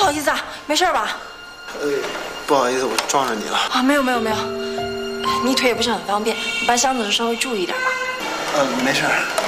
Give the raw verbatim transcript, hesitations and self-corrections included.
好意思啊，没事吧？ 呃，不好意思，我撞着你了。 啊，没有没有没有，你腿也不是很方便，你搬箱子的时候稍微注意点吧。 呃，没事。